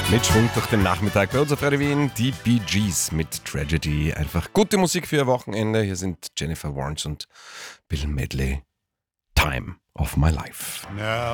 Mit Schwung durch den Nachmittag bei uns auf Radio Wien, die Bee Gees mit Tragedy. Einfach gute Musik für Ihr Wochenende. Hier sind Jennifer Warnes und Bill Medley. Time of my life. Now